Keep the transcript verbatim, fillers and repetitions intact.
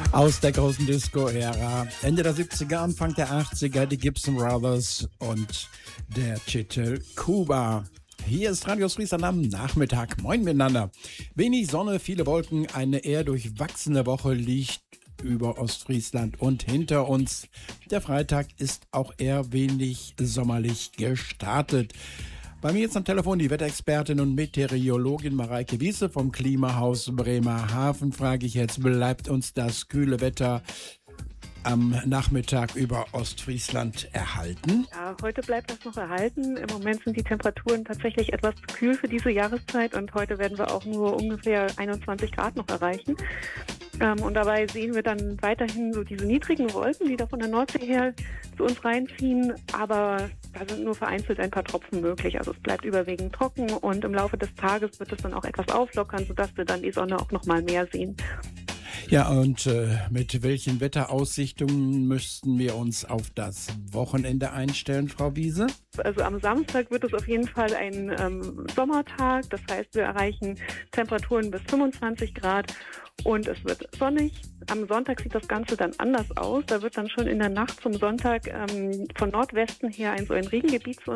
Aus der großen Disco-Ära, Ende der siebziger, Anfang der achtziger, die Gibson Brothers und der Titel Kuba. Hier ist Radio Friesland am Nachmittag. Moin miteinander. Wenig Sonne, viele Wolken, eine eher durchwachsene Woche liegt über Ostfriesland und hinter uns. Der Freitag ist auch eher wenig sommerlich gestartet. Bei mir jetzt am Telefon die Wetterexpertin und Meteorologin Mareike Wiese vom Klimahaus Bremerhaven. Frage ich jetzt, bleibt uns das kühle Wetter am Nachmittag über Ostfriesland erhalten? Ja, heute bleibt das noch erhalten. Im Moment sind die Temperaturen tatsächlich etwas zu kühl für diese Jahreszeit und heute werden wir auch nur ungefähr einundzwanzig Grad noch erreichen. Ähm, und dabei sehen wir dann weiterhin so diese niedrigen Wolken, die da von der Nordsee her zu uns reinziehen, aber da sind nur vereinzelt ein paar Tropfen möglich. Also es bleibt überwiegend trocken und im Laufe des Tages wird es dann auch etwas auflockern, sodass wir dann die Sonne auch noch mal mehr sehen. Ja, und äh, mit welchen Wetteraussichtungen müssten wir uns auf das Wochenende einstellen, Frau Wiese? Also am Samstag wird es auf jeden Fall ein ähm, Sommertag. Das heißt, wir erreichen Temperaturen bis fünfundzwanzig Grad und es wird sonnig. Am Sonntag sieht das Ganze dann anders aus. Da wird dann schon in der Nacht zum Sonntag ähm, von Nordwesten her ein so ein Regengebiet zu